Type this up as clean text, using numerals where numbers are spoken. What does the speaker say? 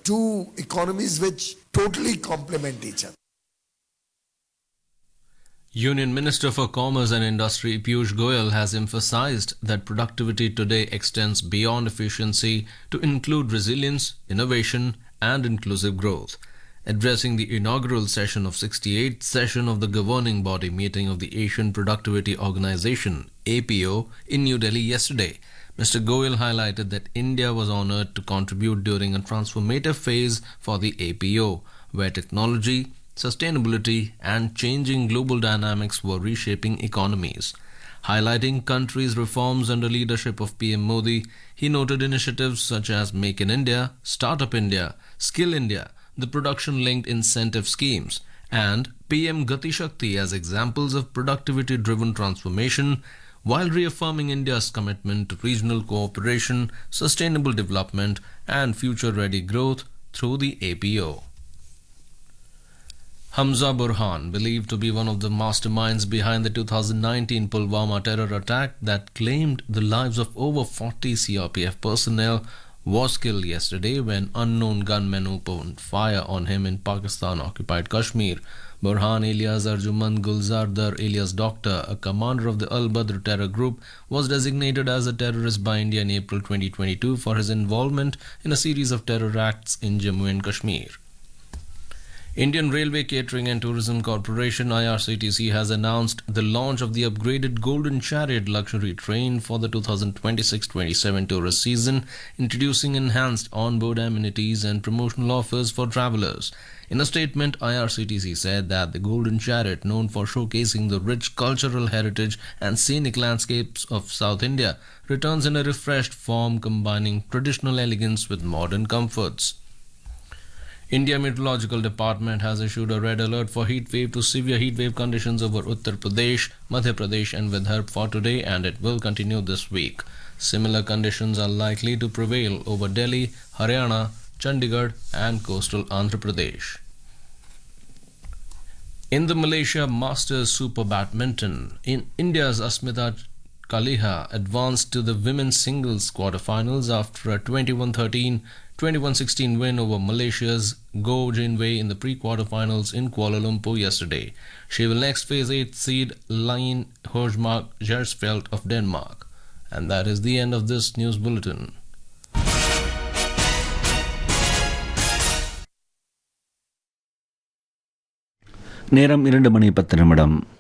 two economies which totally complement each other. Union Minister for Commerce and Industry Piyush Goyal has emphasized that productivity today extends beyond efficiency to include resilience, innovation, and inclusive growth. Addressing the inaugural session of 68th session of the governing body meeting of the Asian Productivity Organization (APO) in New Delhi yesterday, Mr. Goyal highlighted that India was honored to contribute during a transformative phase for the APO, where technology, sustainability, and changing global dynamics were reshaping economies. Highlighting country's reforms under leadership of PM Modi, he noted initiatives such as Make in India, Startup India, Skill India, the production-linked incentive schemes, and PM Gati Shakti as examples of productivity-driven transformation, while reaffirming India's commitment to regional cooperation, sustainable development, and future-ready growth through the APO. Hamza Burhan, believed to be one of the masterminds behind the 2019 Pulwama terror attack that claimed the lives of over 40 CRPF personnel, was killed yesterday when unknown gunmen opened fire on him in Pakistan-occupied Kashmir. Burhan alias Arjuman Gulzardar alias Doctor, a commander of the Al-Badr terror group, was designated as a terrorist by India in April 2022 for his involvement in a series of terror acts in Jammu and Kashmir. Indian Railway Catering and Tourism Corporation (IRCTC) has announced the launch of the upgraded Golden Chariot luxury train for the 2026-27 tourist season, introducing enhanced onboard amenities and promotional offers for travelers. In a statement, IRCTC said that the Golden Chariot, known for showcasing the rich cultural heritage and scenic landscapes of South India, returns in a refreshed form combining traditional elegance with modern comforts. India Meteorological Department has issued a red alert for heat wave to severe heat wave conditions over Uttar Pradesh, Madhya Pradesh and Vidarbha for today, and it will continue this week. Similar conditions are likely to prevail over Delhi, Haryana, Chandigarh and coastal Andhra Pradesh. In the Malaysia Masters Super Badminton, India's Asmita Kaliha advanced to the women's singles quarterfinals after a 21-16 win over Malaysia's Goh Jinwei in the pre-quarterfinals in Kuala Lumpur yesterday. She will next face 8th seed Line Horsmark Gersfeldt of Denmark. And that is the end of this news bulletin. நேரம் 2 மணி 10 நிமிடம்.